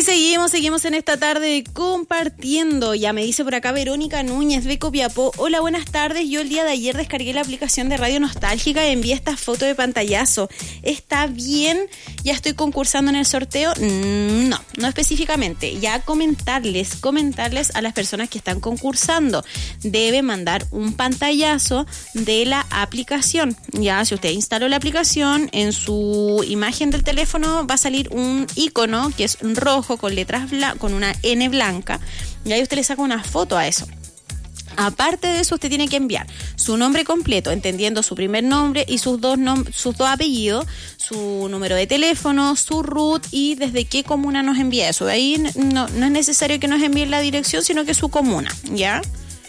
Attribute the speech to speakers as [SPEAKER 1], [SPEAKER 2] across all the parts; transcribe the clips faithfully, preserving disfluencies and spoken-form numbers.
[SPEAKER 1] seguimos, seguimos en esta tarde compartiendo. Ya me dice por acá Verónica Núñez de Copiapó. Hola, buenas tardes. Yo el día de ayer descargué la aplicación de Radio Nostálgica y envié esta foto de pantallazo. ¿Está bien? ¿Ya estoy concursando en el sorteo? Mm, no, no específicamente. Ya comentarles, comentarles a las personas que están concursando. Debe mandar un pantallazo de la aplicación. Ya, si usted instaló la aplicación, en su imagen del teléfono va a salir un icono que es rojo con letras blan- con una N blanca, y ahí usted le saca una foto a eso. Aparte de eso, usted tiene que enviar su nombre completo, entendiendo su primer nombre y sus dos nom- sus dos apellidos, su número de teléfono, su root y desde qué comuna nos envía eso. De ahí no, no es necesario que nos envíen la dirección, sino que su comuna, ¿ya?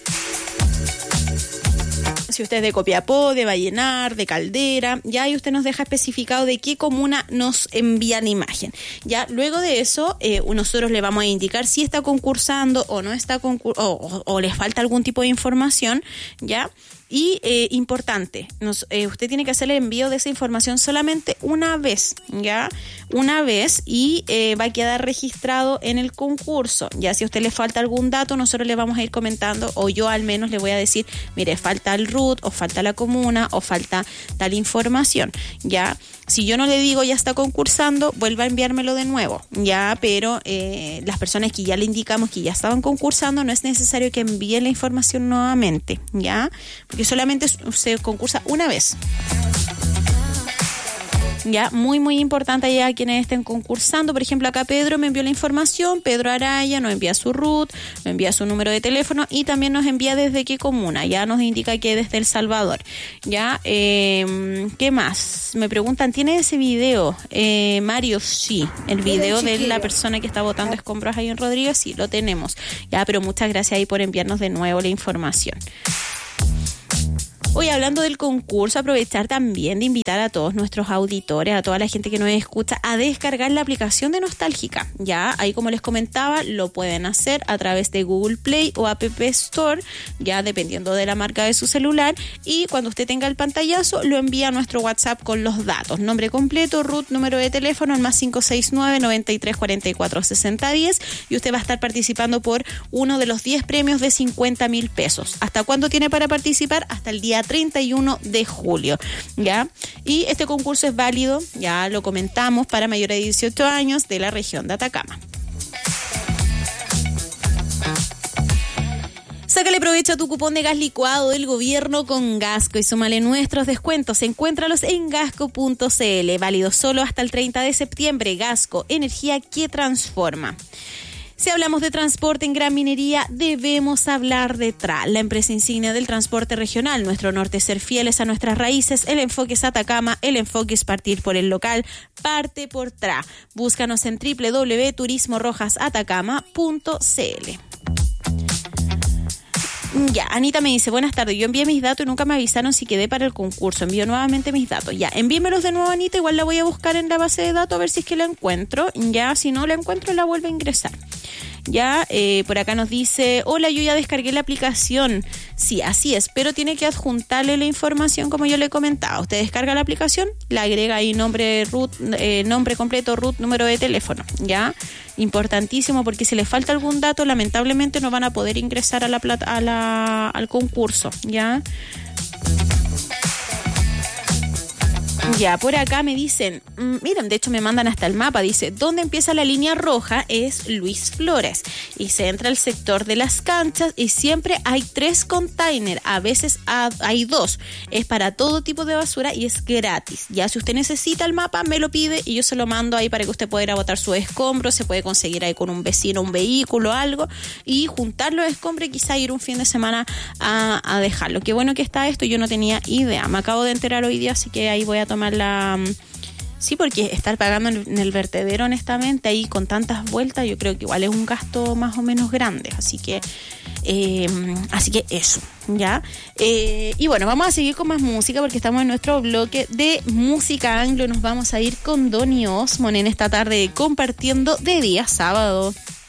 [SPEAKER 1] Si usted es de Copiapó, de Vallenar, de Caldera, ya ahí usted nos deja especificado de qué comuna nos envía la imagen. Ya luego de eso, eh, nosotros le vamos a indicar si está concursando o no está concursando, o, o, o le falta algún tipo de información, ya. Y eh, importante, nos, eh, usted tiene que hacer el envío de esa información solamente una vez, ¿ya? Una vez y eh, va a quedar registrado en el concurso. Ya si a usted le falta algún dato, nosotros le vamos a ir comentando, o yo al menos le voy a decir, mire, falta el root, o falta la comuna, o falta tal información, ¿ya? Si yo no le digo ya está concursando, vuelva a enviármelo de nuevo, ¿ya? Pero eh, las personas que ya le indicamos que ya estaban concursando, no es necesario que envíen la información nuevamente, ¿ya? Porque solamente se concursa una vez. Ya, muy muy importante ya quienes estén concursando. Por ejemplo, acá Pedro me envió la información, Pedro Araya nos envía su root, nos envía su número de teléfono y también nos envía desde qué comuna, ya nos indica que desde El Salvador. Ya, eh, ¿qué más? Me preguntan, ¿tiene ese video? Eh, Mario, sí, el video de la persona que está botando escombros ahí en Rodríguez, sí, lo tenemos. Ya, pero muchas gracias ahí por enviarnos de nuevo la información. Hoy, hablando del concurso, aprovechar también de invitar a todos nuestros auditores, a toda la gente que nos escucha, a descargar la aplicación de Nostálgica. Ya, ahí como les comentaba, lo pueden hacer a través de Google Play o App Store, ya dependiendo de la marca de su celular. Y cuando usted tenga el pantallazo, lo envía a nuestro WhatsApp con los datos. Nombre completo, root, número de teléfono, al más cinco seis nueve, noventa y tres, cuarenta y cuatro, sesenta, diez. Y usted va a estar participando por uno de los diez premios de cincuenta mil pesos. ¿Hasta cuándo tiene para participar? Hasta el día treinta y uno de julio, ¿ya? Y este concurso es válido, ya lo comentamos, para mayores de dieciocho años de la región de Atacama. Sácale provecho a tu cupón de gas licuado del gobierno con Gasco y súmale nuestros descuentos. Encuéntralos en gasco punto c l, válido solo hasta el treinta de septiembre. Gasco, energía que transforma. Si hablamos de transporte en Gran Minería, debemos hablar de T R A, la empresa insignia del transporte regional. Nuestro norte es ser fieles a nuestras raíces, el enfoque es Atacama, el enfoque es partir por el local, parte por T R A. Búscanos en doble u doble u doble u punto turismo rojas atacama punto c l. Ya, Anita me dice, buenas tardes, yo envié mis datos y nunca me avisaron si quedé para el concurso. Envío nuevamente mis datos. Ya, envíemelos de nuevo, Anita, igual la voy a buscar en la base de datos a ver si es que la encuentro. Ya, si no la encuentro, la vuelvo a ingresar. Ya, eh, por acá nos dice, hola, yo ya descargué la aplicación. Sí, así es, pero tiene que adjuntarle la información como yo le comentaba. Usted descarga la aplicación, le agrega ahí nombre, root, eh, nombre completo, root, número de teléfono, ¿ya? Importantísimo, porque si le falta algún dato, lamentablemente no van a poder ingresar a la plata, a la, al concurso, ¿ya? Ya, por acá me dicen, mmm, miren, de hecho me mandan hasta el mapa, dice, ¿dónde empieza la línea roja? Es Luis Flores, y se entra al sector de las canchas y siempre hay tres containers, a veces hay dos, es para todo tipo de basura y es gratis. Ya, si usted necesita el mapa, me lo pide y yo se lo mando ahí para que usted pueda ir a botar sus escombros, se puede conseguir ahí con un vecino, un vehículo, algo, y juntar los escombros y quizá ir un fin de semana a, a dejarlo. Qué bueno que está esto, yo no tenía idea, me acabo de enterar hoy día, así que ahí voy a tomar la... Sí, porque estar pagando en el vertedero, honestamente, ahí con tantas vueltas, yo creo que igual es un gasto más o menos grande, así que eh, así que eso, ¿ya? Eh, y bueno, vamos a seguir con más música porque estamos en nuestro bloque de música anglo. Nos vamos a ir con Donny Osmond en esta tarde compartiendo de día sábado.